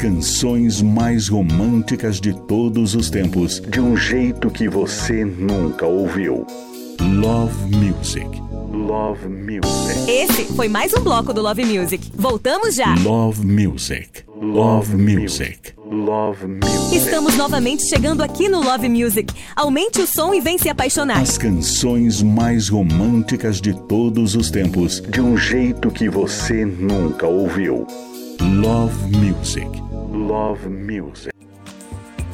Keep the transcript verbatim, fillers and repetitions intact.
canções mais românticas de todos os tempos, de um jeito que você nunca ouviu. Love Music. Love Music. Esse foi mais um bloco do Love Music. Voltamos já. Love Music. Love Music. Love Music. Estamos novamente chegando aqui no Love Music. Aumente o som e vem se apaixonar. As canções mais românticas de todos os tempos, de um jeito que você nunca ouviu. Love Music. Love Music.